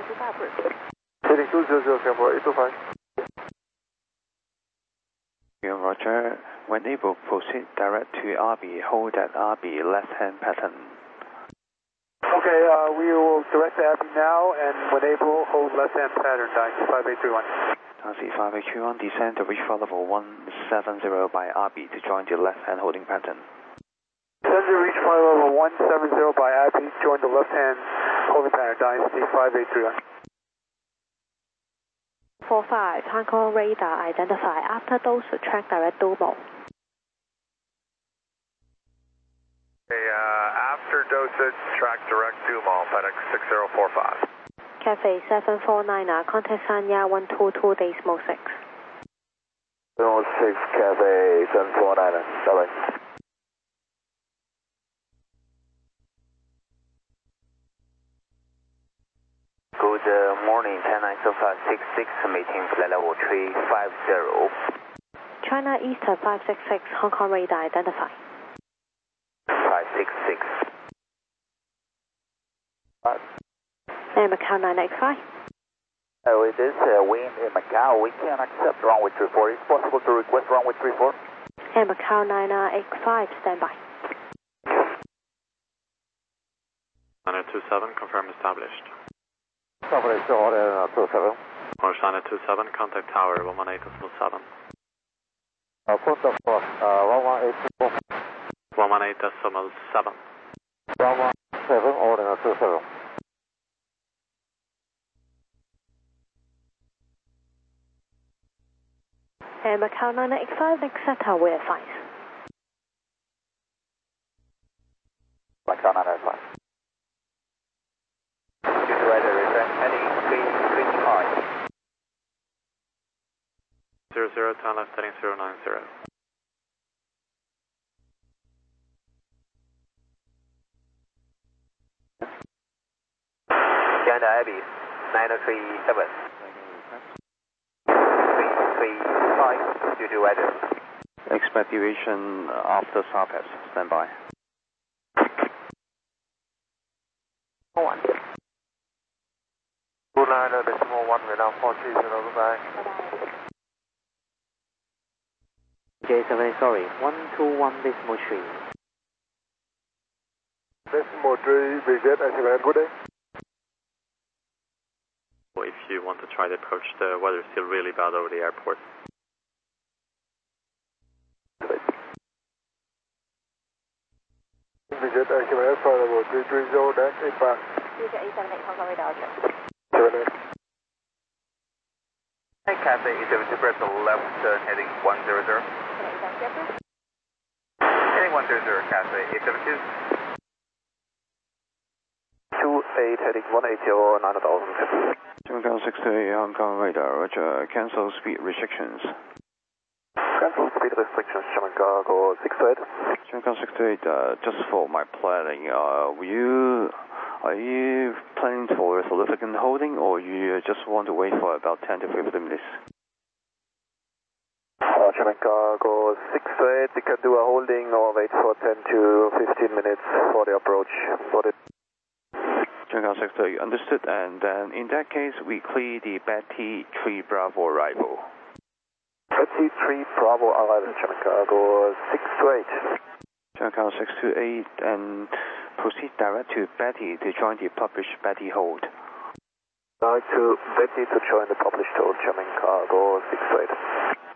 Heading 200, Camera 825. Roger. When able, proceed direct to RB. Hold at RB left-hand pattern. Okay, we will direct to RB now, and when able, hold left-hand pattern, Taxi 5831. Taxi 5831, descend to reach flight level 170 by RB to join the left-hand holding pattern. Descend to reach flight level 170 by RB, join the left-hand holding pattern, Taxi 5831. 45, Hong Kong radar identify after those track direct double. Okay, after dosage, track direct Dumal, FedEx 6045. Cafe 749, contact Sanya 122 Decimal 6. 6, Cafe 749, bye-bye. Good morning, China Alpha 66, meeting flight level 350. China Eastern 566, Hong Kong radar identify. 566. And Macau 985. With this wind in Macau, we can accept runway 34. Is it possible to request runway 34? And Macau 985, standby. 927, confirm established. Operation order 27. Oceana 27, contact tower 118.7. Contact for 118.7. 118.7. 117, order 27. And Macau 985, next set we advise. Macau 985. Radar return heading 335. 00, turn left heading 090. China Abbey 937. 335 due to weather. Expect deviation after SARPAS. Standby. 1. 29.1, we're now 430, goodbye. J7, sorry, 121 decimal 3. Decimal 3, VZ, I good day. If you want to try to approach, the weather is still really bad over the airport. VZ, I flight level 330, 85. VZ 878, Hong Kong radar, 78. Hey, Cafe 872, press the left turn heading 100. Heading 100, Cafe 872. 28 heading 180, 9000. Jungle 68 Hong Kong radar, Roger. Cancel speed restrictions. Cancel speed restrictions, German cargo 68. Jungle 68, just for my planning, are you planning for a significant holding, or you just want to wait for about 10 to 15 minutes? German cargo 68, we can do a holding or wait for 10 to 15 minutes for the approach. Got it. Jungle 68, understood, and then in that case, we clear the Betty 3 Bravo arrival. Betty 3 Bravo arrival, German cargo 628. Jungle 628, and proceed direct to Betty to join the published Betty hold. Direct to Betty to join the published hold, German cargo 628.